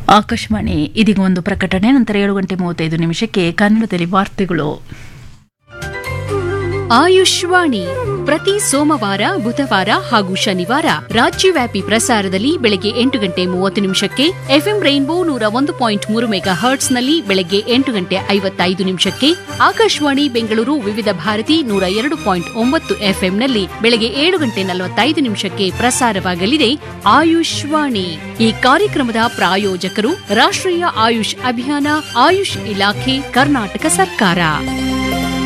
ಆಕಾಶವಾಣಿ ಇದೀಗ ಒಂದು ಪ್ರಕಟಣೆ, ನಂತರ 7:35 ಕನ್ನಡದಲ್ಲಿ ವಾರ್ತೆಗಳು. ಆಯುಷ್ವಾಣಿ ಪ್ರತಿ ಸೋಮವಾರ, ಬುಧವಾರ ಹಾಗೂ ಶನಿವಾರ ರಾಜ್ಯವ್ಯಾಪಿ ಪ್ರಸಾರದಲ್ಲಿ ಬೆಳಗ್ಗೆ 8:30 ಎಫ್ಎಂ ರೈನ್ಬೋ 101.3 ಮೆಗಾಹರ್ಟ್ಸ್ನಲ್ಲಿ ಬೆಳಗ್ಗೆ 8:55 ಆಕಾಶವಾಣಿ ಬೆಂಗಳೂರು ವಿವಿಧ ಭಾರತಿ 102.9 ಎಫ್ಎಂನಲ್ಲಿ ಬೆಳಗ್ಗೆ 7:45 ಪ್ರಸಾರವಾಗಲಿದೆ ಆಯುಷ್ವಾಣಿ. ಈ ಕಾರ್ಯಕ್ರಮದ ಪ್ರಾಯೋಜಕರು ರಾಷ್ಟ್ರೀಯ ಆಯುಷ್ ಅಭಿಯಾನ, ಆಯುಷ್ ಇಲಾಖೆ, ಕರ್ನಾಟಕ ಸರ್ಕಾರ.